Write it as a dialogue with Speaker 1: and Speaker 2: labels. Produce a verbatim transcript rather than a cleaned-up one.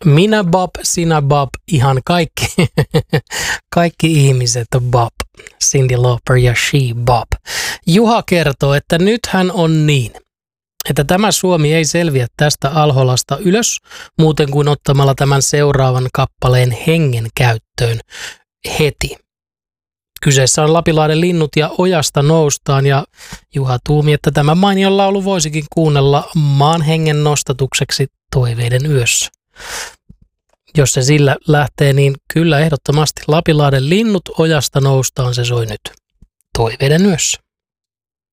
Speaker 1: Minä Bob, sinä Bob, ihan kaikki, kaikki ihmiset Bob. Cyndi Lauper ja She Bob. Juha kertoo, että nythän on niin, että tämä Suomi ei selviä tästä Alholasta ylös muuten kuin ottamalla tämän seuraavan kappaleen hengen käyttöön heti. Kyseessä on Lapinlahden linnut ja ojasta noustaan ja Juha tuumi, että tämä mainion laulu voisikin kuunnella maan hengen nostatukseksi toiveiden yössä. Jos se sillä lähtee, niin kyllä ehdottomasti Lapinlahden linnut ojasta noustaan se soi nyt toiveiden yössä.